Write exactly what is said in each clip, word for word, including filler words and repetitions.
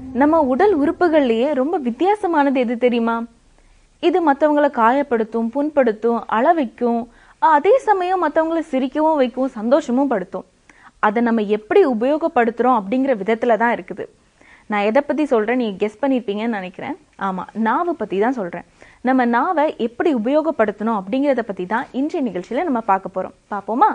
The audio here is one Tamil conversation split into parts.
நம்ம உடல் உறுப்புகள்லயே ரொம்ப வித்தியாசமானது எது தெரியுமா? இது மற்றவங்களை காயப்படுத்தும், புண்படுத்தும், அழ வைக்கும், அதே சமயம் மற்றவங்களை சிரிக்கவும் வைக்கும், சந்தோஷமும் படுத்தும். அதை நம்ம எப்படி உபயோகப்படுத்துறோம் அப்படிங்கிற விதத்துல தான் இருக்குது. நான் எதை பத்தி சொல்றேன் நீங்க கெஸ் பண்ணிருப்பீங்கன்னு நினைக்கிறேன். ஆமா, நாவை பத்தி தான் சொல்றேன். நம்ம நாவை எப்படி உபயோகப்படுத்தணும் அப்படிங்கிறத பத்தி தான் இன்றைய நிகழ்ச்சியில நம்ம பார்க்க போறோம். பாப்போமா?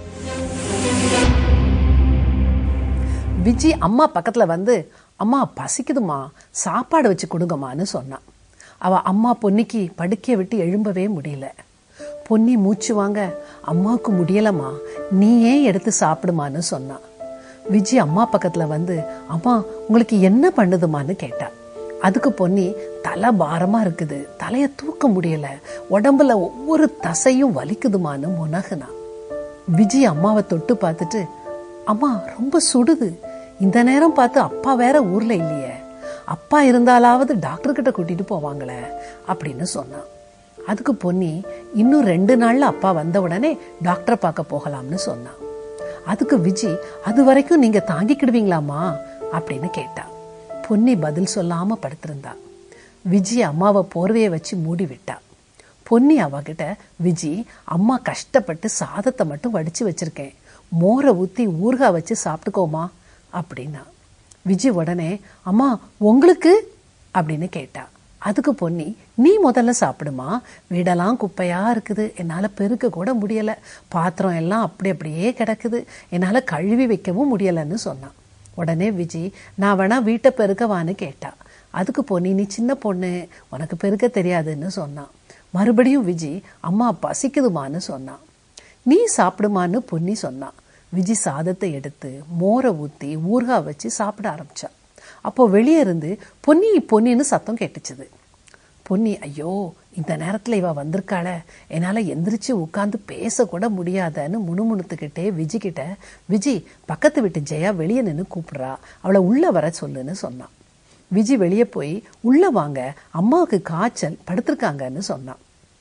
விஜி அம்மா பக்கத்துல வந்து, அம்மா பசிக்குதுமா, சாப்பாடு வச்சு கொடுங்கம்மான்னு சொன்னான். அவ அம்மா பொன்னிக்கு படுக்கைய விட்டு எழும்பவே முடியல. பொன்னி மூச்சு வாங்க, அம்மாவுக்கு முடியலம்மா, நீ ஏன் எடுத்து சாப்பிடுமான்னு சொன்னான். விஜி அம்மா பக்கத்துல வந்து, அம்மா உங்களுக்கு என்ன பண்ணுதுமான்னு கேட்டா. அதுக்கு பொன்னி, தலை பாரமா இருக்குது, தலைய தூக்க முடியல, உடம்புல ஒவ்வொரு தசையும் வலிக்குதுமான்னு முனகுனா. விஜி அம்மாவை தொட்டு பார்த்துட்டு, அம்மா ரொம்ப சுடுது, இந்த நேரம் பார்த்து அப்பா வேற ஊர்ல இல்லையே, அப்பா இருந்தாலாவது டாக்டர் கிட்ட கூட்டிட்டு போவாங்களே அப்படின்னு சொன்னான். அதுக்கு பொன்னி, இன்னும் ரெண்டு நாள்ல அப்பா வந்த உடனே டாக்டரை பார்க்க போகலாம்னு சொன்னான். அதுக்கு விஜி, அது வரைக்கும் நீங்க தாங்கிக்கிடுவீங்களாமா அப்படின்னு கேட்டா. பொன்னி பதில் சொல்லாம படுத்திருந்தா. விஜி அம்மாவை போர்வையை வச்சு மூடி விட்டா. பொன்னி அவகிட்ட, விஜி அம்மா கஷ்டப்பட்டு சாதத்தை மட்டும் வடிச்சு வச்சிருக்கேன், மோரை ஊத்தி ஊறுகாய் வச்சு சாப்பிட்டுக்கோமா அப்படின்னா. விஜி உடனே, அம்மா உங்களுக்கு அப்படின்னு கேட்டா. அதுக்கு பொன்னி, நீ முதல்ல சாப்பிடுமா, வீடெல்லாம் குப்பையா இருக்குது, என்னால பெருக்க கூட முடியல, பாத்திரம் எல்லாம் அப்படி அப்படியே கிடக்குது, என்னால கழுவி வைக்கவும் முடியலன்னு சொன்னான். உடனே விஜி, நான் வேணா வீட்டை பெருக்கவான்னு கேட்டா. அதுக்கு பொன்னி, நீ சின்ன பொண்ணு, உனக்கு பெருக்க தெரியாதுன்னு சொன்னான். மறுபடியும் விஜி, அம்மா பசிக்குதுமான்னு சொன்னான். நீ சாப்பிடுமான்னு பொன்னி சொன்னான். விஜி சாதத்தை எடுத்து மோரை ஊத்தி ஊறுகாய் வச்சு சாப்பிட ஆரம்பிச்சா. அப்போ வெளியே இருந்து பொன்னி பொன்னின்னு சத்தம் கேட்டுச்சுது. பொன்னி, ஐயோ இந்த நேரத்துல இவ வந்திருக்காள, என்னால எந்திரிச்சு உட்கார்ந்து பேசக்கூட முடியாதன்னு முணுமுணுத்துக்கிட்டே விஜி கிட்ட, விஜி பக்கத்து வீட்டு ஜெயா வெளியே நின்று கூப்பிடுறா, அவளை உள்ள வர சொல்லுன்னு சொன்னான். விஜி வெளியே போய், உள்ள வாங்க, அம்மாவுக்கு காய்ச்சல், படுத்திருக்காங்கன்னு சொன்னான்.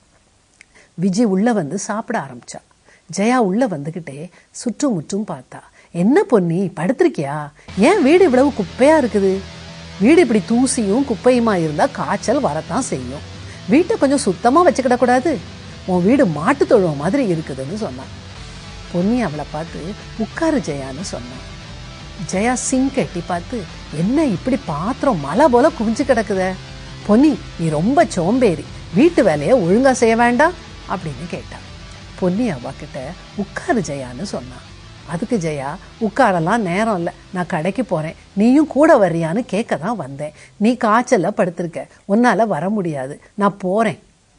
விஜி உள்ள வந்து சாப்பிட ஆரம்பிச்சா. ஜெயா உள்ள வந்துகிட்டே சுற்றும் முற்றும் பார்த்தா. என்ன பொன்னி படுத்திருக்கியா, ஏன் வீடு இவ்வளவு குப்பையா இருக்குது, வீடு இப்படி தூசியும் குப்பையுமா இருந்தா காய்ச்சல் வரத்தான் செய்யும், வீட்டை கொஞ்சம் சுத்தமா வச்சுக்கிட கூடாது, உன் வீடு மாட்டு தொழுவ மாதிரி இருக்குதுன்னு சொன்னான். பொன்னி அவளை பார்த்து, உட்காரு ஜெயான்னு சொன்னான். ஜெயா சிங்க் எட்டி பார்த்து, என்ன இப்படி பாத்திரம் மலை போல குவிஞ்சு கிடக்குத, பொன்னி நீ ரொம்ப சோம்பேறி, வீட்டு வேலையை ஒழுங்கா செய்ய வேண்டாம் அப்படின்னு கேட்டா. பொன்னி அவ கிட்ட, உட்காரு ஜெயான்னு சொன்னான். அதுக்கு ஜெயா, உட்காரெல்லாம் நேரம் இல்லை, நான் கடைக்கு போறேன், நீயும் கூட வர்றியான்னு கேட்க தான் வந்தேன், நீ காய்ச்சல்ல படுத்திருக்க, உன்னால வர முடியாது, நான் போறேன்.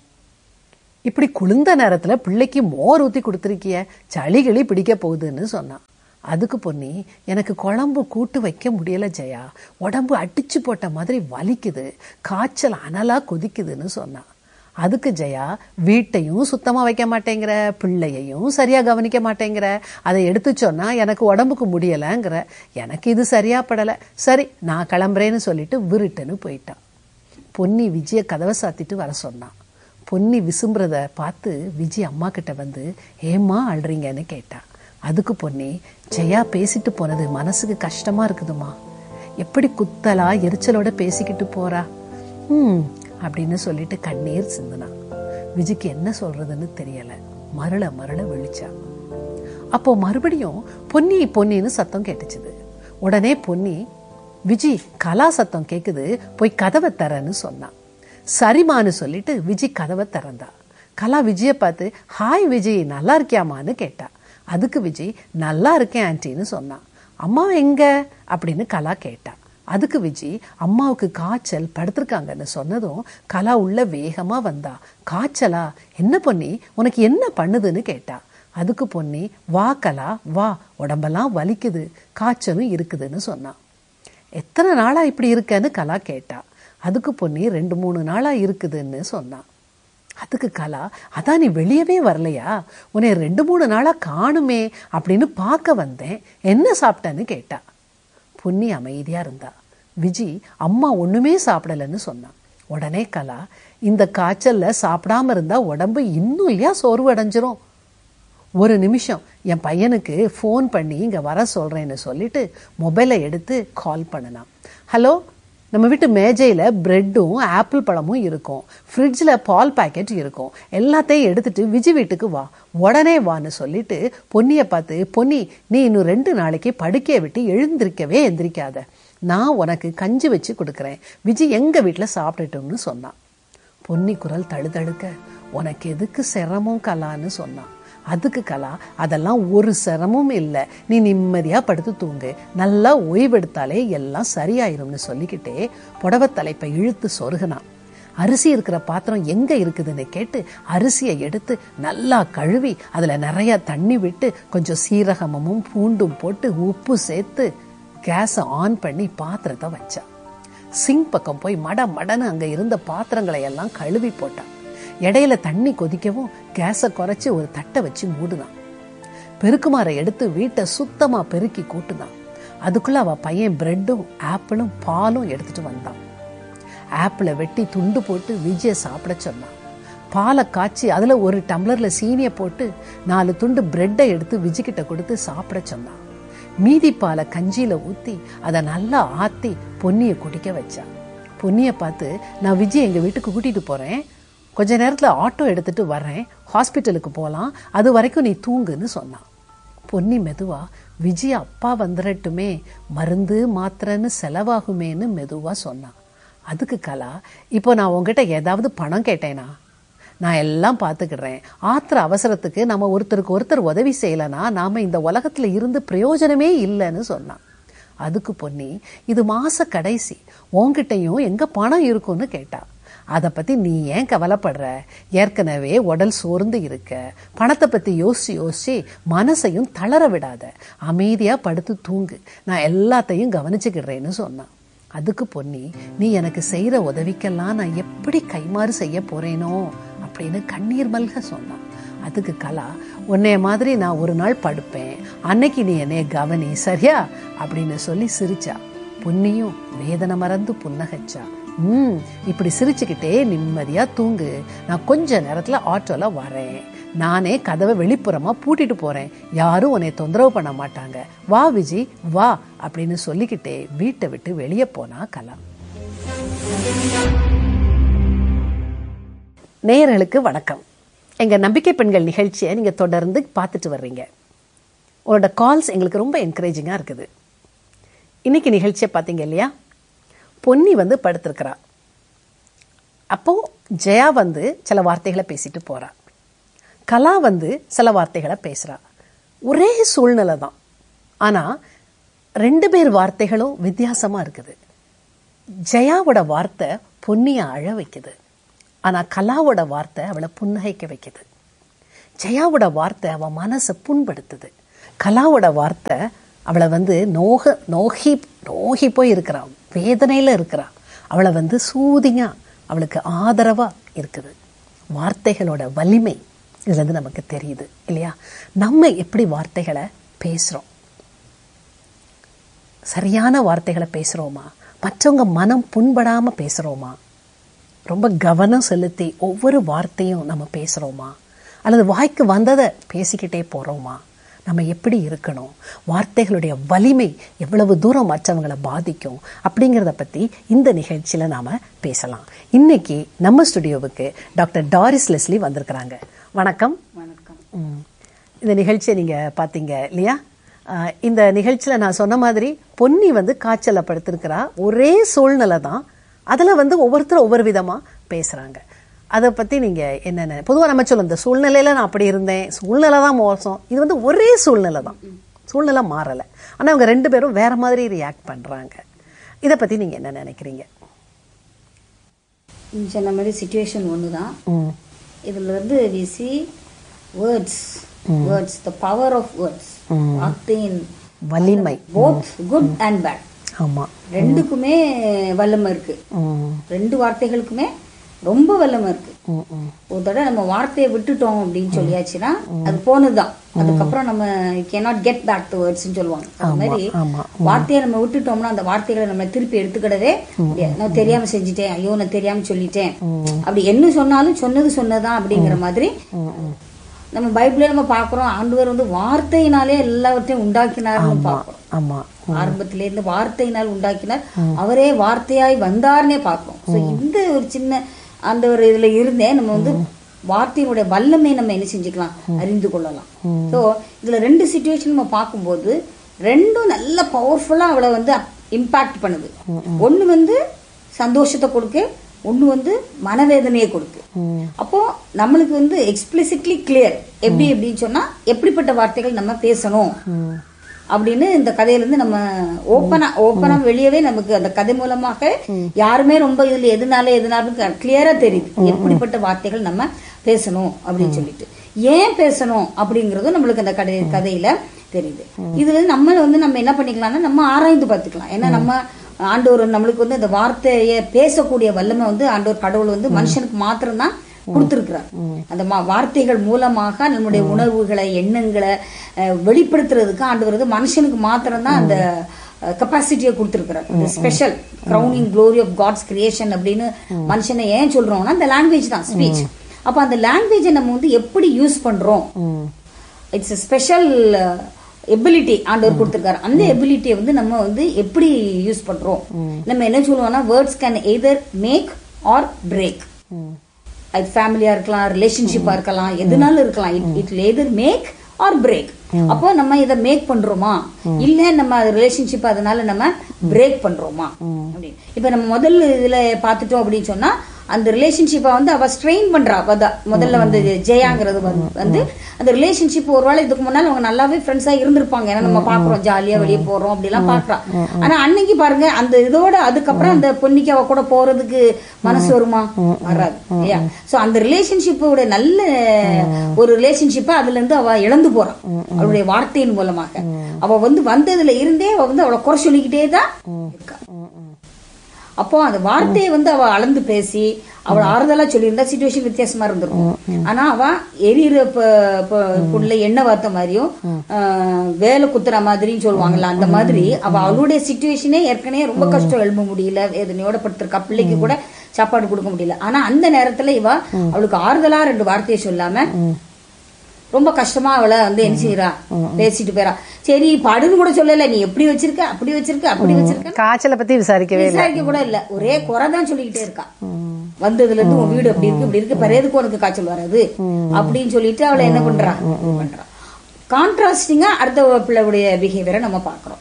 இப்படி குளிர்ந்த நேரத்துல பிள்ளைக்கு மோர் ஊத்தி கொடுத்துருக்கிய, சளிகளி பிடிக்க போகுதுன்னு சொன்னான். அதுக்கு பொன்னி, எனக்கு குழம்பு கூட்டு வைக்க முடியல ஜெயா, உடம்பு அடிச்சு போட்ட மாதிரி வலிக்குது, காய்ச்சல் அனலா கொதிக்குதுன்னு சொன்னான். அதுக்கு ஜெயா, வீட்டையும் சுத்தமா வைக்க மாட்டேங்கிற, பிள்ளையையும் சரியா கவனிக்க மாட்டேங்கிற, அதை எடுத்து சொன்னா எனக்கு உடம்புக்கு முடியலங்கிற, எனக்கு இது சரியா படல, சரி நான் கிளம்புறேன்னு சொல்லிட்டு விருட்டுன்னு போயிட்டான். பொன்னி விஜய கதவை சாத்திட்டு வர சொன்னான். பொன்னி விசும்புறத பார்த்து விஜய் அம்மா கிட்ட வந்து, ஏம்மா அழுறீங்கன்னு கேட்டா. அதுக்கு பொன்னி, ஜெயா பேசிட்டு போனது மனசுக்கு கஷ்டமா இருக்குதுமா, எப்படி குத்தலா எரிச்சலோட பேசிக்கிட்டு போறா, ம் அப்படின்னு சொல்லிட்டு கண்ணீர் சிந்தினா. விஜய்க்கு என்ன சொல்றதுன்னு தெரியல, மருள மருள விழிச்சா. அப்போ மறுபடியும் பொன்னி பொன்னின்னு சத்தம் கேட்டுச்சுது. உடனே பொன்னி, விஜி கலா சத்தம் கேக்குது, போய் கதவை தரன்னு சொன்னான். சரிமான்னு சொல்லிட்டு விஜய் கதவை திறந்தா. கலா விஜய பார்த்து, ஹாய் விஜய் நல்லா இருக்கியாமான்னு கேட்டா. அதுக்கு விஜய், நல்லா இருக்கேன் ஆன்டின்னு சொன்னான். அம்மா எங்க அப்படின்னு கலா கேட்டா. அதுக்கு விஜய், அம்மாவுக்கு காய்ச்சல், படுத்திருக்காங்கன்னு சொன்னதும் கலா உள்ள வேகமா வந்தா. காய்ச்சலா, என்ன பொன்னி உனக்கு என்ன பண்ணுதுன்னு கேட்டா. அதுக்கு பொன்னி, வா கலா வா, உடம்பெல்லாம் வலிக்குது, காய்ச்சலும் இருக்குதுன்னு சொன்னான். எத்தனை நாளா இப்படி இருக்கன்னு கலா கேட்டா. அதுக்கு பொன்னி, ரெண்டு மூணு நாளா இருக்குதுன்னு சொன்னான். அதுக்கு கலா, அதான் நீ வெளியவே வரலையா, உன்னை ரெண்டு மூணு நாளா காணுமே அப்படின்னு பார்க்க வந்தேன், என்ன சாப்பிட்டேன்னு கேட்டா. பொன்னி அமைதியா இருந்தா. விஜி, அம்மா ஒண்ணுமே சாப்பிடலன்னு சொன்னான். உடனே கலா, இந்த காய்ச்சல்ல சாப்பிடாம இருந்தா உடம்பு இன்னும் இல்லையா சோர்வு அடைஞ்சிரும், ஒரு நிமிஷம் என் பையனுக்கு ஃபோன் பண்ணி இங்கே வர சொல்கிறேன்னு சொல்லிட்டு மொபைலை எடுத்து கால் பண்ணினான். ஹலோ நம்ம வீட்டு மேஜையில பிரெட்டும் ஆப்பிள் பழமும் இருக்கும், ஃப்ரிட்ஜில் பால் பாக்கெட் இருக்கும். எல்லாத்தையும் எடுத்துட்டு விஜி வீட்டுக்கு வா, உடனே வான்னு சொல்லிட்டு பொன்னியை பார்த்து, பொன்னி நீ இன்னும் ரெண்டு நாளைக்கு படுக்கையை விட்டு எழுந்திருக்கவே எந்திரிக்காத, நான் உனக்கு கஞ்சி வச்சு கொடுக்குறேன், விஜி எங்க வீட்டில் சாப்பிட்டுட்டோம்னு சொன்னான். பொன்னி குரல் தழுதழுக்க, உனக்கு எதுக்கு சிரமம் கலான்னு சொன்னான். அதுக்கு கலா, அதெல்லாம் ஒரு சிரமமும் இல்லை, நீ நிம்மதியா படுத்து தூங்கு, நல்லா ஓய்வெடுத்தாலே எல்லாம் சரியாயிரும்னு சொல்லிக்கிட்டே புடவை தலைப்பை இழுத்து சொருகினான். அரிசி இருக்கிற பாத்திரம் எங்க இருக்குதுன்னு கேட்டு அரிசியை எடுத்து நல்லா கழுவி அதுல நிறைய தண்ணி விட்டு கொஞ்சம் சீரகமும் பூண்டும் போட்டு உப்பு சேர்த்து கேஸை ஆன் பண்ணி பாத்திரத்தை வச்சா. சிங்க் பக்கம் போய் மட மடன்னு அங்க இருந்த பாத்திரங்களை எல்லாம் கழுவி போட்டான். இடையில தண்ணி கொதிக்கவும் கேஸை குறைச்சி ஒரு தட்டை வச்சு மூடுனான். பெருக்குமாரை எடுத்து வீட்டை சுத்தமா பெருக்கி கூட்டுனான். அதுக்குள்ள அவ பையன் பிரெட்டும் ஆப்பிளும் பாலும் எடுத்துட்டு வந்தான். ஆப்பிளை வெட்டி துண்டு போட்டு விஜய சாப்பிட சொன்னான். பாலை காய்ச்சி அதுல ஒரு டம்ளர்ல சீனியை போட்டு நாலு துண்டு பிரெட்டை எடுத்து விஜிக்கிட்ட கொடுத்து சாப்பிட சொன்னான். மீதி பாலை கஞ்சியில ஊத்தி அதை நல்லா ஆத்தி பொன்னியை குடிக்க வச்சா. பொன்னியை பார்த்து, நான் விஜய் எங்க வீட்டுக்கு கூட்டிட்டு போறேன், கொஞ்ச நேரத்துல ஆட்டோ எடுத்துட்டு வர்றேன், ஹாஸ்பிட்டலுக்கு போகலாம், அது வரைக்கும் நீ தூங்குன்னு சொன்னான். பொன்னி மெதுவா, விஜய் அப்பா வந்துடட்டுமே, மருந்து மாத்திரைன்னு செலவாகுமேன்னு மெதுவா சொன்னான். அதுக்கு கலா, இப்போ நான் உங்ககிட்ட ஏதாவது பணம் கேட்டேனா? நான் எல்லாம் பார்த்துக்கிடுறேன், ஆத்திர அவசரத்துக்கு நம்ம ஒருத்தருக்கு ஒருத்தர் உதவி செய்யலைன்னா நாம இந்த உலகத்துல இருந்து பிரயோஜனமே இல்லைன்னு சொன்னான். அதுக்கு பொன்னி, இது மாச கடைசி, உன்கிட்டையும் எங்க பணம் இருக்கும்னு கேட்டா. அதை பத்தி நீ ஏன் கவலைப்படுற, ஏற்கனவே உடல் சோர்ந்து இருக்க, பணத்தை பத்தி யோசிச்சு யோசிச்சு மனசையும் தளர விடாத, அமைதியா படுத்து தூங்கு, நான் எல்லாத்தையும் கவனிச்சுக்கிடுறேன்னு சொன்னான். அதுக்கு பொன்னி, நீ எனக்கு செய்யற உதவிக்கெல்லாம் நான் எப்படி கைமாறு செய்ய போறேனோ அப்படின்னு கண்ணீர் மல்க சொன்னான். அதுக்கு கலா, உன்னைய மாதிரி நான் ஒரு நாள் படுப்பேன், அன்னைக்கு நீ என்னைய கவனி சரியா அப்படின்னு சொல்லி சிரிச்சா. பொன்னியும் வேதனை மறந்து புன்னகைச்சா. ம் இப்படி சிரிச்சுக்கிட்டே நிம்மதியா தூங்கு, நான் கொஞ்ச நேரத்துல ஆட்டோல வரேன், நானே கதவை வெளிப்புறமா பூட்டிட்டு போறேன், யாரும் உன்னை தொந்தரவு பண்ண மாட்டாங்க, வா விஜி வா அப்படின்னு சொல்லிக்கிட்டே வீட்டை விட்டு வெளியே போனா கலா. நேயர்களுக்கு வணக்கம். எங்க நம்பிக்கை பெண்கள் நிகழ்ச்சியை நீங்க தொடர்ந்து பார்த்துட்டு வர்றீங்க. உங்களோட கால்ஸ் எங்களுக்கு ரொம்ப என்கரேஜிங்கா இருக்குது. இன்னைக்கு நிகழ்ச்சியை பார்த்தீங்க இல்லையா? பொன்னி வந்து படுத்திருக்கிறா. அப்போ ஜெயா வந்து சில வார்த்தைகளை பேசிட்டு போறா, கலா வந்து சில வார்த்தைகளை பேசுறா. ஒரே சூழ்நிலை தான், ஆனா ரெண்டு பேர் வார்த்தைகளும் வித்தியாசமா இருக்குது. ஜெயாவோட வார்த்தை பொன்னிய அழ வைக்குது, ஆனா கலாவோட வார்த்தை அவளை புன்னகைக்க வைக்குது. ஜெயாவோட வார்த்தை அவ மனசை புண்படுத்துது, கலாவோட வார்த்தை அவளை வந்து நோக நோகி நோகி போய் இருக்கிறான், வேதனையில இருக்கிறான், அவளை வந்து சூதிங்கா அவளுக்கு ஆதரவா இருக்குது. வார்த்தைகளோட வலிமை இதுல இருந்து நமக்கு தெரியுது இல்லையா? நம்ம எப்படி வார்த்தைகளை பேசுறோம்? சரியான வார்த்தைகளை பேசுறோமா? மற்றவங்க மனம் புண்படாம பேசுறோமா? ரொம்ப கவனம் செலுத்தி ஒவ்வொரு வார்த்தையும் நம்ம பேசுறோமா? அல்லது வாய்க்கு வந்ததை பேசிக்கிட்டே போறோமா? நம்ம எப்படி இருக்கணும்? வார்த்தைகளுடைய வலிமை எவ்வளவு தூரம் மற்றவங்களை பாதிக்கும் அப்படிங்கிறத பத்தி இந்த நிகழ்ச்சியில நாம பேசலாம். இன்னைக்கு நம்ம ஸ்டுடியோவுக்கு டாக்டர் டாரிஸ் லெஸ்லி வந்திருக்கிறாங்க. வணக்கம். வணக்கம். இந்த நிகழ்ச்சியை நீங்க பாத்தீங்க இல்லையா? இந்த நிகழ்ச்சியில நான் சொன்ன மாதிரி பொன்னி வந்து காய்ச்சல படுத்திருக்கிறா. ஒரே சூழ்நிலை தான், அதுல வந்து ஒவ்வொருத்தரும் ஒவ்வொரு விதமா பேசுறாங்க. அதை பத்தி நீங்க என்னென்ன? பொதுவா நம்ம சொல்லும், இந்த சூழ்நிலையில நான் அப்படி இருந்தேன், சூழ்நிலை தான் மோசம். இது வந்து ஒரே சூழ்நிலை தான், சூழ்நிலை மாறல, ஆனா அவங்க ரெண்டு பேரும் வேற மாதிரி ரியாக்ட் பண்றாங்க. இதை பத்தி நீங்க என்ன நினைக்கிறீங்க? சொன்ன மாதிரி சிச்சுவேஷன் ஒண்ணுதான். இதுல வந்து we see words words the power of words, வார்த்தையின் வலிமை, both good and bad. ஆமா, ரெண்டுக்குமே வல்லமை இருக்கு. ரெண்டு வார்த்தைகளுக்குமே ரொம்ப வல்லமை இருக்கு. ஒரு தடவை நம்ம வார்த்தையை விட்டுட்டோம் அப்படின்னு சொல்லியாச்சுன்னா அது போனதுதான். அதுக்கப்புறம் நம்ம cannot get back the words ன்னு சொல்லுவாங்க. அது மாதிரி வார்த்தையை நம்ம விட்டுட்டோம்னா அந்த வார்த்தைகளை நம்ம திருப்பி எடுத்துக்கிடவே முடியாது. நான் தெரியாம செஞ்சுட்டேன், ஐயோ நான் தெரியாம சொல்லிட்டேன், அப்படி என்ன சொன்னாலும் சொன்னது சொன்னதான் அப்படிங்கிற மாதிரி நம்ம பைபிளே நம்ம பாக்குறோம். ஆண்டவர் வந்து வார்த்தையினாலே எல்லாவற்றையும் உண்டாக்கினாருன்னு பாக்குறோம். ஆமா, ஆரம்பத்தில இருந்து வார்த்தையினால் உண்டாக்கினார், அவரே வார்த்தையாய் வந்தார்னே பார்க்கிறோம். சோ இந்த ஒரு சின்ன அந்த ஒரு இதுல இருந்தே நம்ம வந்து வார்த்தையினுடைய வல்லமை நம்ம என்ன செஞ்சுக்கலாம், அறிந்து கொள்ளலாம். சோ இதுல ரெண்டு சிச்சுவேஷன் நம்ம பார்க்கும்போது ரெண்டும் நல்ல பவர்ஃபுல்லா அவளை வந்து இம்பாக்ட் பண்ணுது. ஒண்ணு வந்து சந்தோஷத்தை கொடுக்க, ஒண்ணு வந்து மனவேதனையை கொடுக்கு. அப்போ நம்மளுக்கு வந்து எக்ஸ்பிளிசிட்லி கிளியர் எப்படி எப்படின்னு சொன்னா எப்படிப்பட்ட வார்த்தைகள் நம்ம பேசணும் அப்படின்னு இந்த கதையிலிருந்து நம்ம ஓப்பனா ஓப்பனா வெளியவே நமக்கு அந்த கதை மூலமாக யாருமே ரொம்ப இதுல எதுனால எதுனாலும் கிளியரா தெரியுது எப்படிப்பட்ட வார்த்தைகள் நம்ம பேசணும் அப்படின்னு சொல்லிட்டு. ஏன் பேசணும் அப்படிங்கறதும் நம்மளுக்கு அந்த கதை கதையில தெரியுது. இதுல நம்ம வந்து நம்ம என்ன பண்ணிக்கலாம்னா நம்ம ஆராய்ந்து பார்த்துக்கலாம். ஏன்னா நம்ம ஆண்டவர் நம்மளுக்கு வந்து அந்த வார்த்தையை பேசக்கூடிய வல்லமை வந்து ஆண்டவர் கடவுள் வந்து மனுஷனுக்கு மாத்திரம்தான் கொடுத்திருக்கிறார். அந்த வார்த்தைகள் மூலமாக நம்முடைய உணர்வுகளை எண்ணங்களை வெளிப்படுத்துறதுக்கு ஆண்டவர் வந்து மனுஷனுக்கு மாத்திரம்தான் அந்த கெப்பாசிட்டியை கொடுத்திருக்கிறார். Special crowning glory of God's creation அப்படின்னு மனுஷனை ஏன் சொல்றோம்னா அந்த லாங்குவேஜ் தான், ஸ்பீச். அப்ப அந்த லாங்குவேஜை நம்ம வந்து எப்படி யூஸ் பண்றோம், இட்ஸ் ஸ்பெஷல் எபிலிட்டி ஆண்டவர் கொடுத்திருக்காரு. அந்த எபிலிட்டியை வந்து நம்ம வந்து எப்படி யூஸ் பண்றோம், நம்ம என்ன சொல்லுவோம்னா words can either make R break. அது ஃபேமிலியா இருக்கலாம், ரிலேஷன்ஷிப்பா இருக்கலாம், எதுனாலும் இருக்கலாம். It either make R break. அப்போ நம்ம இதை மேக் பண்றோமா இல்ல நம்ம ரிலேஷன்ஷிப் அதனால நம்ம பிரேக் பண்றோமா அப்படின்னு. இப்ப நம்ம முதல் இதுல பாத்துட்டோம் அப்படின்னு சொன்னா அந்த ரிலேஷன்ஷிப்பை வந்து அவ ஸ்ட்ரெயின் பண்றா. முதல்ல வந்து ஜெயாங்கிறது வந்து அந்த ரிலேஷன்ஷிப் ஒருவேளை இதுக்கு முன்னால அவங்க நல்லாவே ஃப்ரெண்ட்ஸா இருந்திருப்பாங்க. ஏன்னா நம்ம பாக்குறோம் ஜாலியா வெளியே போறோம் அப்படி எல்லாம் பாக்குறா. ஆனா அன்னைக்கு பாருங்க அந்த இதோட அதுக்கப்புறம் அந்த பொண்ணுக்கு அவ கூட போறதுக்கு மனசு வருமா, வராது இல்லையா? சோ அந்த ரிலேஷன்ஷிப்போட நல்ல ஒரு ரிலேஷன்ஷிப்பை அதுல இருந்து அவ இழந்து போறான் அவளுடைய வார்த்தையின் மூலமாக. அவ வந்து வந்ததுல இருந்தே அவ வந்து அவளை குறை சொல்லிக்கிட்டே தான் இருக்கா. அப்போ அந்த வார்த்தையை வந்து அவ அளந்து பேசி அவள் ஆறுதலா சொல்லியிருந்தா சிச்சுவேஷன் வித்தியாசமா இருந்திருக்கும். ஆனா அவ எரியிற புள்ள எண்ணெய் வார்த்த மாதிரியும் வேலை குத்துற மாதிரியும் சொல்லுவாங்கல்ல, அந்த மாதிரி அவ அவளுடைய சிச்சுவேஷனே ஏற்கனவே ரொம்ப கஷ்டம், எழும்ப முடியல, எதனையோட படுத்திருக்கா, பிள்ளைக்கு கூட சாப்பாடு கொடுக்க முடியல. ஆனா அந்த நேரத்துல இவ அவளுக்கு ஆறுதலா ரெண்டு வார்த்தையை சொல்லாம ரொம்ப கஷ்டமா அவளை வந்து என்ன செய்யறா, பேசிட்டு போறா. சரி படுன்னு கூட சொல்லல, நீ எப்படி வச்சிருக்க அப்படி வச்சிருக்க அப்படி வச்சிருக்க, காய்ச்சலை பத்தி விசாரிக்கவே விசாரிக்க கூட இல்ல, ஒரே குறைதான் சொல்லிக்கிட்டே இருக்கா. வந்ததுல இருந்து உன் வீடு அப்படி இருக்கு இப்படி இருக்கு, பிறகு உனக்கு காய்ச்சல் வராது அப்படின்னு சொல்லிட்டு அவளை என்ன பண்றா பண்றா. கான்ட்ராஸ்டிங்கா அடுத்த பிள்ளையுடைய பிஹேவியரை நம்ம பாக்குறோம்.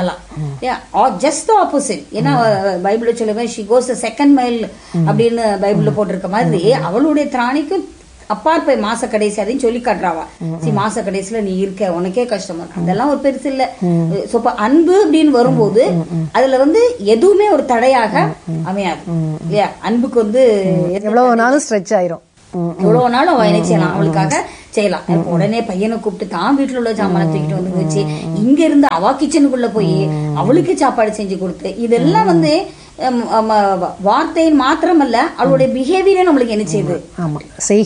Just opposite. ஏன்னா பைபிள் சொல்லுவேன் she goes the second mile அப்படின்னு பைபிள்ல போட்டிருக்க மாதிரி அவளுடைய திராணிக்கும் அப்பார் போய் மாச கடைசி அதையும் சொல்லி காட்டுறாவா. சரி மாச கடைசியில நீ இருக்க உனக்கே கஷ்டமா இருக்கு, அதெல்லாம் ஒரு பெருசு இல்ல. அன்பு அப்படின்னு வரும்போது அதுல வந்து எதுவுமே ஒரு தடையாக அமையாது இல்லையா? அன்புக்கு வந்து எவ்வளவு நாளும் ஸ்ட்ரெச் ஆயிரும், எவ்வளவு நாளும் அவ என்ன செய்யலாம், அவளுக்காக செய்யலாம். உடனே பையனை கூப்பிட்டு தான் வீட்டுல உள்ள சாமான தூக்கிட்டு வந்து வச்சு இங்க இருந்து அவ கிச்சனுக்குள்ள போய் அவளுக்கு சாப்பாடு செஞ்சு கொடுத்து இதெல்லாம் வந்து வார்த்தையின் மாத்திரமல்ல அவளுடைய பிஹேவியரே நம்மளுக்கு என்ன செய்யுது. ஆமா